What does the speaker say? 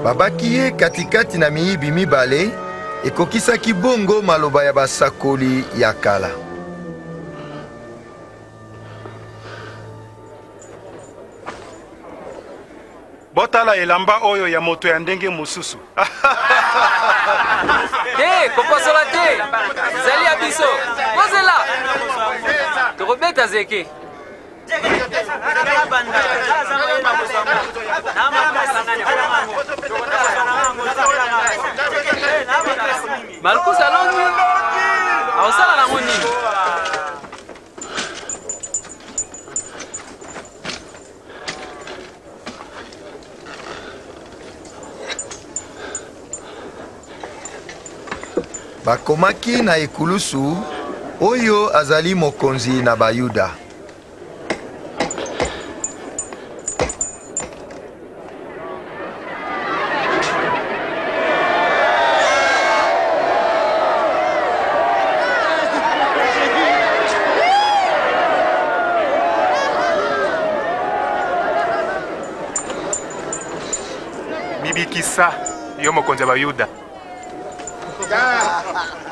babaki ye katikati na miyibi mibale ekokisaki bongo maloba ya basakoli ya kala. Botala elamba oyo ya moto ya ndenge mususu. Te, kopasola te. Zali abiso. Kozela. Tokobeta zeke. Marcus alongi. Ausala na ngoni. Bakomaki na ekulusu oyo azali mokonzi na Bayuda. Bibikisa yo mokonzi wa Bayuda.